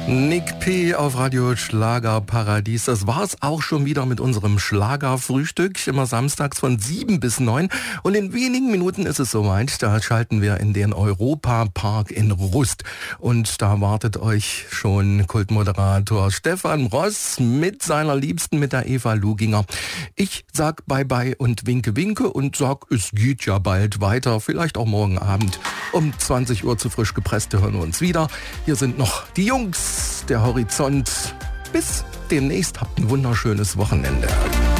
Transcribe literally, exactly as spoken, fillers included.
Nick P. auf Radio Schlagerparadies. Das war's auch schon wieder mit unserem Schlagerfrühstück. Immer samstags von sieben bis neun. Und in wenigen Minuten ist es soweit. Da schalten wir in den Europa-Park in Rust. Und da wartet euch schon Kultmoderator Stefan Ross mit seiner Liebsten, mit der Eva Luginger. Ich sag Bye-Bye und winke, winke und sag, es geht ja bald weiter. Vielleicht auch morgen Abend um zwanzig Uhr zu Frisch gepresst. Hören wir uns wieder. Hier sind noch die Jungs. Der Horizont. Bis demnächst. Habt ein wunderschönes Wochenende.